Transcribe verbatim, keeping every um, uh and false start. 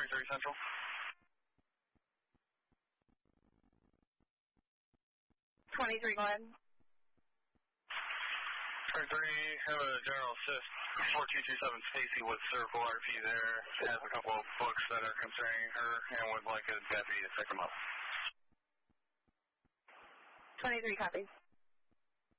twenty-three Central. twenty-three, go ahead. twenty-three, have a general assist four two two seven Stacy with cervical R P there. Has a couple of books that are concerning her and would like a deputy to pick them up. twenty-three copies.